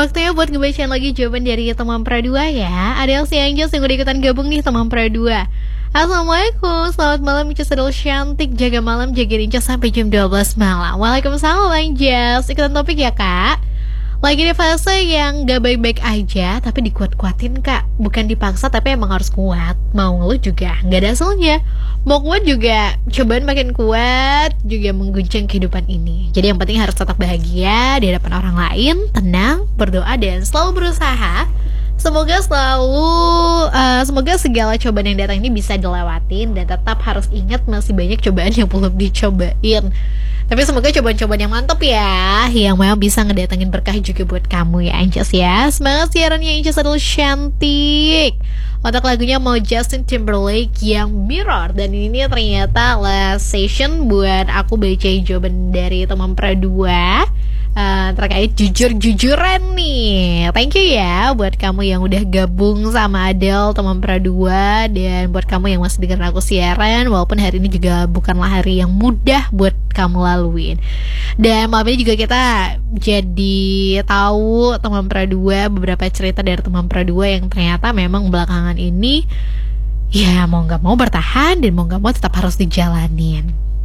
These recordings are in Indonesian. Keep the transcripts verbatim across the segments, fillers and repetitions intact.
Waktunya buat ngebacain lagi jawaban dari teman pra dua ya. Ada si Anjas yang udah ikutan gabung nih teman pra dua. Assalamualaikum, selamat malam Incas Adel cantik. Jaga malam, jagain Incas sampai jam dua belas malam. Waalaikumsalam Anjas. Ikutan topik ya kak. Lagi di fase yang gak baik-baik aja, tapi dikuat-kuatin kak. Bukan dipaksa tapi emang harus kuat. Mau ngeluh juga gak ada hasilnya. Mau kuat juga cobaan makin kuat, juga mengguncang kehidupan ini. Jadi yang penting harus tetap bahagia di hadapan orang lain, tenang, berdoa dan selalu berusaha. Semoga selalu uh, Semoga segala cobaan yang datang ini bisa dilewatin. Dan tetap harus ingat masih banyak cobaan yang belum dicobain. Tapi semoga cobaan-cobaan yang mantap ya, yang memang bisa ngedatengin berkah juga buat kamu ya Anjas ya. Semangat siarannya Anjas Adel cantik. Untuk lagunya mau Justin Timberlake yang Mirror. Dan ini ternyata last session buat aku bacain jawaban dari teman pra dua Uh, terkait jujur-jujuran nih. Thank you ya buat kamu yang udah gabung sama Adel teman pra dua. Dan buat kamu yang masih dengerin aku siaran, walaupun hari ini juga bukanlah hari yang mudah buat kamu laluin. Dan malam ini juga kita jadi tahu teman pra dua, beberapa cerita dari teman pra dua yang ternyata memang belakangan ini ya mau gak mau bertahan, dan mau gak mau tetap harus dijalanin.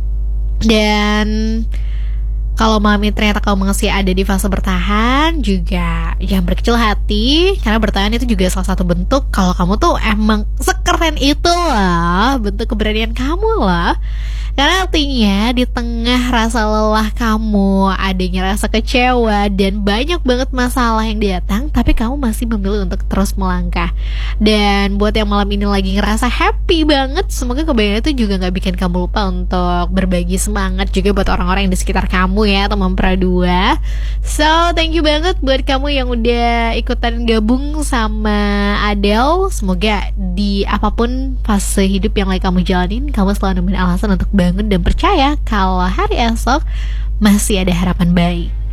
Dan kalau mami ternyata kamu masih ada di fase bertahan, juga jangan berkecil hati, karena bertahan itu juga salah satu bentuk kalau kamu tuh emang sekeren itu lah, bentuk keberanian kamu lah. Karena artinya di tengah rasa lelah kamu, adanya rasa kecewa dan banyak banget masalah yang datang, tapi kamu masih memilih untuk terus melangkah. Dan buat yang malam ini lagi ngerasa happy banget, semoga kebahagiaan itu juga gak bikin kamu lupa untuk berbagi semangat juga buat orang-orang yang di sekitar kamu ya, teman pra dua. So, thank you banget buat kamu yang udah ikutan gabung sama Adel. Semoga di apapun fase hidup yang lagi kamu jalanin, kamu selalu nemuin alasan untuk bangun dan percaya kalau hari esok masih ada harapan baik.